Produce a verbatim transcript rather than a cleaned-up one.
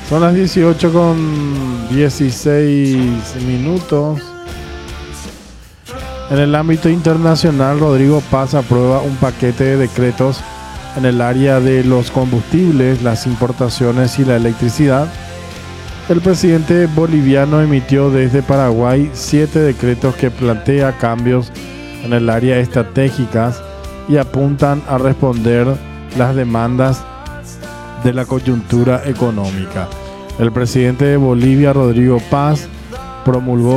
Son las dieciocho con dieciséis minutos. En el ámbito internacional, Rodrigo Paz aprueba un paquete de decretos en el área de los combustibles, las importaciones y la electricidad. El presidente boliviano emitió desde Paraguay siete decretos que plantea cambios en el área estratégicas y apuntan a responder las demandas de la coyuntura económica. El presidente de Bolivia, Rodrigo Paz, promulgó